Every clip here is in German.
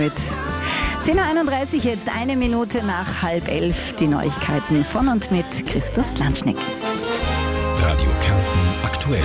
Mit 10.31 Uhr, jetzt 1 Minute nach 10:30, die Neuigkeiten von und mit Christoph Klanschnick. Radio Kärnten aktuell.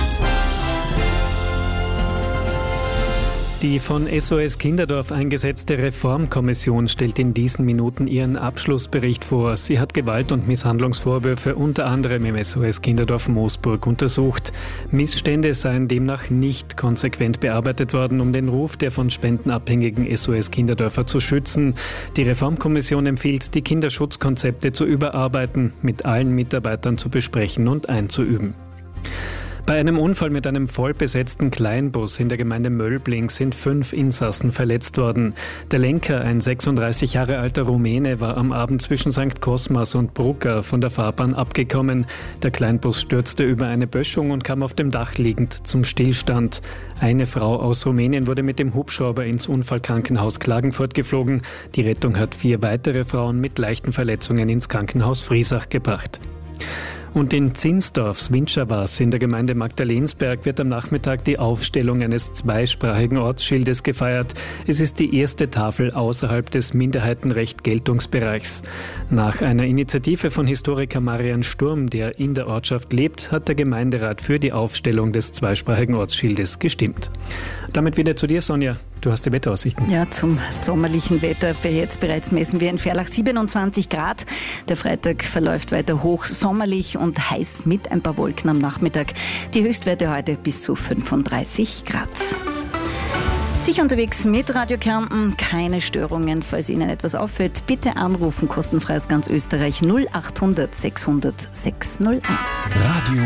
Die von SOS Kinderdorf eingesetzte Reformkommission stellt in diesen Minuten ihren Abschlussbericht vor. Sie hat Gewalt- und Misshandlungsvorwürfe unter anderem im SOS Kinderdorf Moosburg untersucht. Missstände seien demnach nicht konsequent bearbeitet worden, um den Ruf der von Spenden abhängigen SOS Kinderdörfer zu schützen. Die Reformkommission empfiehlt, die Kinderschutzkonzepte zu überarbeiten, mit allen Mitarbeitern zu besprechen und einzuüben. Bei einem Unfall mit einem vollbesetzten Kleinbus in der Gemeinde Möllbling sind 5 Insassen verletzt worden. Der Lenker, ein 36 Jahre alter Rumäne, war am Abend zwischen St. Cosmas und Brucker von der Fahrbahn abgekommen. Der Kleinbus stürzte über eine Böschung und kam auf dem Dach liegend zum Stillstand. Eine Frau aus Rumänien wurde mit dem Hubschrauber ins Unfallkrankenhaus Klagenfurt geflogen. Die Rettung hat 4 weitere Frauen mit leichten Verletzungen ins Krankenhaus Friesach gebracht. Und in Zinsdorfs Windscherwas in der Gemeinde Magdalensberg wird am Nachmittag die Aufstellung eines zweisprachigen Ortsschildes gefeiert. Es ist die erste Tafel außerhalb des Minderheitenrecht-Geltungsbereichs. Nach einer Initiative von Historiker Marian Sturm, der in der Ortschaft lebt, hat der Gemeinderat für die Aufstellung des zweisprachigen Ortsschildes gestimmt. Damit wieder zu dir, Sonja. Du hast die Wetteraussichten. Ja, zum sommerlichen Wetter. Jetzt bereits messen wir in Ferlach 27 Grad. Der Freitag verläuft weiter hochsommerlich und heiß mit ein paar Wolken am Nachmittag. Die Höchstwerte heute bis zu 35 Grad. Sicher unterwegs mit Radio Kärnten, keine Störungen. Falls Ihnen etwas auffällt, bitte anrufen, kostenfrei aus ganz Österreich 0800 600 601. Radio